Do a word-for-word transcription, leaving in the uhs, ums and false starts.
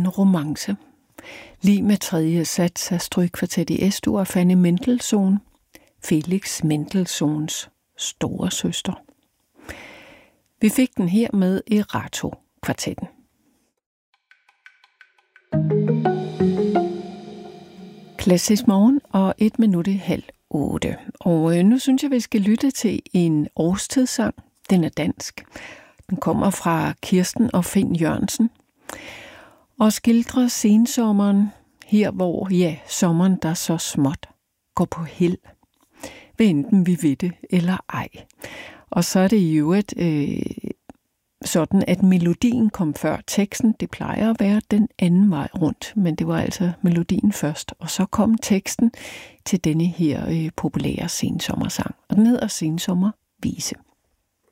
en romance. Lige med tredje sats af Strygkvartet i Es-dur af Fanny Mendelssohn, Felix Mendelssohns store søster. Vi fik den her med Erato-kvartetten. Klassisk morgen og et minut i halv otte. Og øh, nu synes jeg, vi skal lytte til en årstidssang. Den er dansk. Den kommer fra Kirsten og Finn Jørgensen og skildrer sensommeren, her hvor, ja, sommeren der så småt går på held. Hvad enten vi ved det eller ej. Og så er det i øvrigt øh, sådan, at melodien kom før teksten. Det plejer at være den anden vej rundt, men det var altså melodien først. Og så kom teksten til denne her øh, populære sensommersang, og den hedder Sensommervise.